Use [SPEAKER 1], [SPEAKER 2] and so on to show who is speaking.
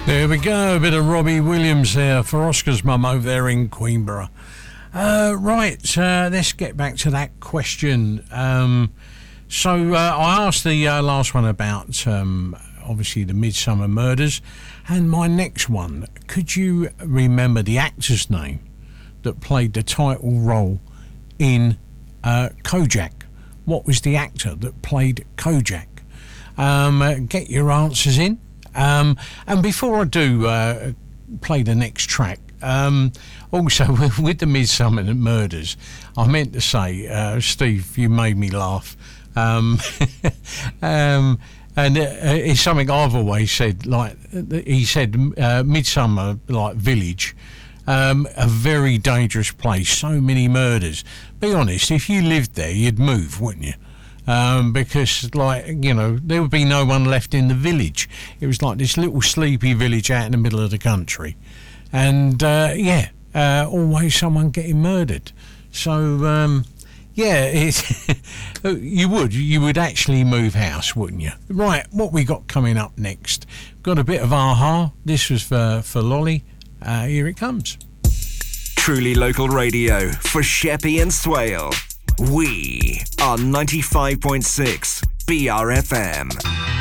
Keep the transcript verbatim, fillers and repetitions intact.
[SPEAKER 1] There we go, a bit of Robbie Williams there for Oscar's mum over there in Queenborough. Uh, right, uh, let's get back to that question. Um, so uh, I asked the uh, last one about, um, obviously, the Midsummer Murders. And my next one, could you remember the actor's name that played the title role in uh, Kojak? What was the actor that played Kojak? Um, uh, get your answers in. Um, and before I do uh, play the next track, um, also with the Midsummer Murders, I meant to say, uh, Steve, you made me laugh. Um, um, and uh, it's something I've always said. Like he said, uh, Midsummer, like village, um, a very dangerous place. So many murders. Be honest, if you lived there, you'd move, wouldn't you? Um, because, like, you know, there would be no one left in the village. It was like this little sleepy village out in the middle of the country. And, uh, yeah, uh, always someone getting murdered. So, um, yeah, it, you would. You would actually move house, wouldn't you? Right, what we got coming up next? Got a bit of a-ha. This was for, for Lolly. Uh, here it comes.
[SPEAKER 2] Truly local radio for Sheppey and Swale. We are ninety-five point six B R F M.